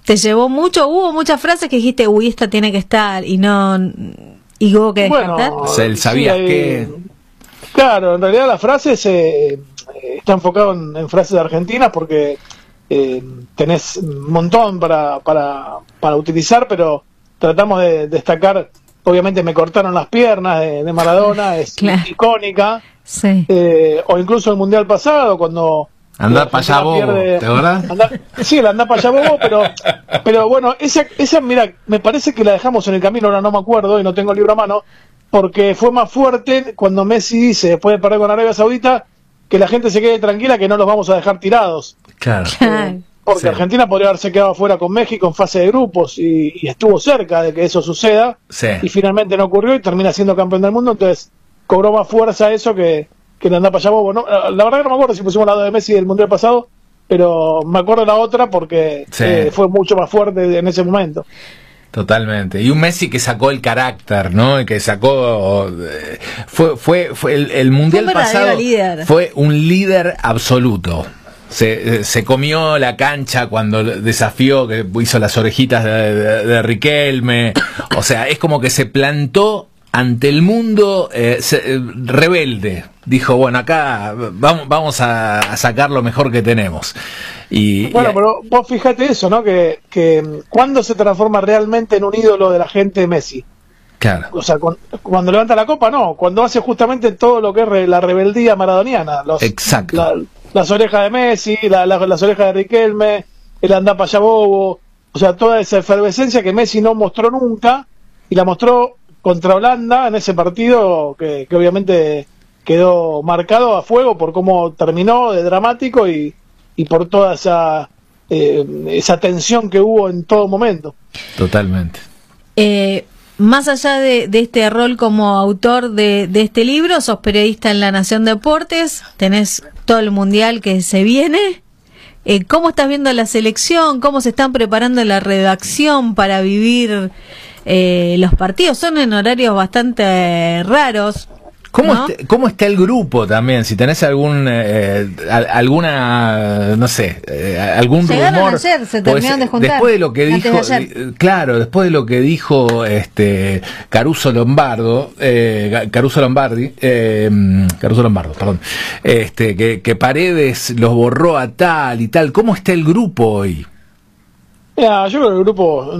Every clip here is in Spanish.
¿Te llevó mucho? ¿Hubo muchas frases que dijiste, uy, esta tiene que estar y no... y hubo que descartar? Bueno, O sea, ¿sabías que...? Claro, en realidad la frase está enfocado en frases argentinas porque tenés un montón para utilizar, pero tratamos de destacar. Obviamente me cortaron las piernas de Maradona, es claro, icónica. Sí. O incluso el Mundial pasado, cuando Andá para allá, bobo, ¿te acordás? Sí, el andá para allá, bobo, pero bueno, esa, mira, me parece que la dejamos en el camino, ahora no me acuerdo y no tengo el libro a mano, porque fue más fuerte cuando Messi dice, después de perder con Arabia Saudita, que la gente se quede tranquila, que no los vamos a dejar tirados. Claro. Porque Sí. Argentina podría haberse quedado fuera con México en fase de grupos y estuvo cerca de que eso suceda, Sí. y finalmente no ocurrió y termina siendo campeón del mundo, entonces cobró más fuerza eso que le anda para allá, bobo. No, la verdad que no me acuerdo si pusimos la de Messi del Mundial pasado, pero me acuerdo la otra porque Sí. fue mucho más fuerte en ese momento. Totalmente. Y un Messi que sacó el carácter, ¿no? Que sacó... fue el Mundial Fue un verdadero pasado líder. fue un líder absoluto. Se comió la cancha cuando desafió, que hizo las orejitas de Riquelme. O sea, es como que se plantó ante el mundo rebelde. Dijo, bueno, acá vamos a sacar lo mejor que tenemos. Bueno, pero vos fíjate eso, ¿no? Que ¿cuándo se transforma realmente en un ídolo de la gente Messi? Claro. O sea, cuando levanta la copa, no. Cuando hace justamente todo lo que es la rebeldía maradoniana. Exacto. Las orejas de Messi, las orejas de Riquelme, el andá para allá, bobo. O sea, toda esa efervescencia que Messi no mostró nunca y la mostró contra Holanda en ese partido que obviamente quedó marcado a fuego por cómo terminó de dramático y por toda esa tensión que hubo en todo momento. Totalmente. Más allá de este rol como autor de este libro, sos periodista en La Nación Deportes, tenés todo el mundial que se viene. ¿Cómo estás viendo la selección? ¿Cómo se están preparando la redacción para vivir los partidos? Son en horarios bastante raros. ¿Cómo está el grupo también? Si tenés alguna, no sé, algún Llegaron rumor. ayer, se terminaron de juntar. Después de lo que antes dijo, de ayer. claro, después de lo que dijo Caruso Lombardi, perdón, que Paredes los borró a tal y tal. ¿Cómo está el grupo hoy? Mira, yo creo que el grupo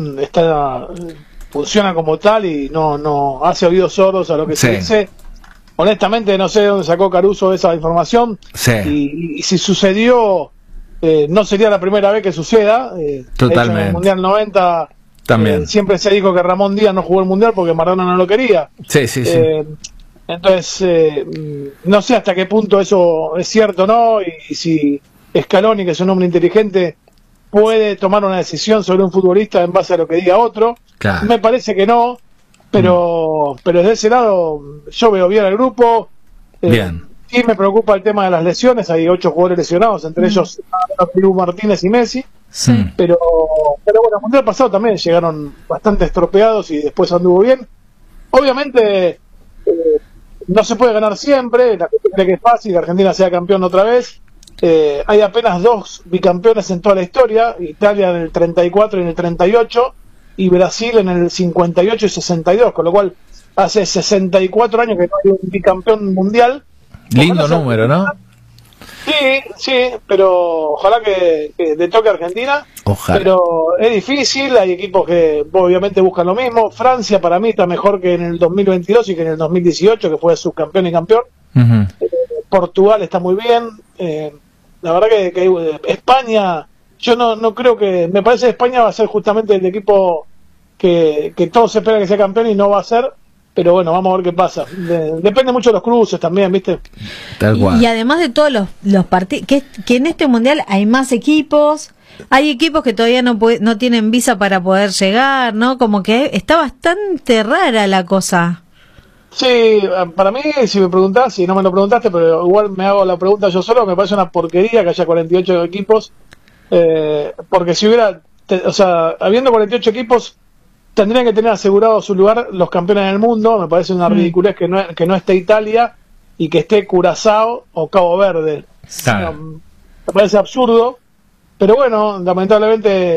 funciona como tal y no hace oídos sordos a lo que se dice. Honestamente no sé de dónde sacó Caruso esa información. Sí. Y si sucedió, no sería la primera vez que suceda. Totalmente. En el Mundial 90 también siempre se dijo que Ramón Díaz no jugó el Mundial porque Maradona no lo quería. Sí. Entonces, no sé hasta qué punto eso es cierto o no, y si Scaloni, que es un hombre inteligente, puede tomar una decisión sobre un futbolista en base a lo que diga otro. Claro. Me parece que no. Pero desde ese lado yo veo bien al grupo. Bien. Sí me preocupa el tema de las lesiones. Hay 8 jugadores lesionados, entre ellos Perú, Martínez y Messi. Sí. Pero bueno, el Mundial pasado también llegaron bastante estropeados y después anduvo bien. Obviamente no se puede ganar siempre. La gente cree que es fácil que Argentina sea campeón otra vez. Hay apenas 2 bicampeones en toda la historia. Italia en el 34 y en el 38. Y Brasil en el 58 y 62, con lo cual hace 64 años que no hay un bicampeón mundial. Lindo número, ¿no? Sí, pero ojalá que le toque a Argentina. Ojalá. Pero es difícil, hay equipos que obviamente buscan lo mismo. Francia para mí está mejor que en el 2022 y que en el 2018, que fue subcampeón y campeón. Uh-huh. Portugal está muy bien. La verdad que España... Yo no creo que... Me parece que España va a ser justamente el equipo que todos esperan que sea campeón y no va a ser. Pero bueno, vamos a ver qué pasa. Depende mucho de los cruces también, ¿viste? Tal cual. Y además de todos los partidos, que en este mundial hay más equipos. Hay equipos que todavía no tienen visa para poder llegar, ¿no? Como que está bastante rara la cosa. Sí, para mí, si me preguntás, si no me lo preguntaste, pero igual me hago la pregunta yo solo, me parece una porquería que haya 48 equipos. Porque si hubiera, habiendo 48 equipos, tendrían que tener asegurado su lugar los campeones del mundo. Me parece una ridiculez que no esté Italia y que esté Curazao o Cabo Verde. Me parece absurdo, pero bueno, lamentablemente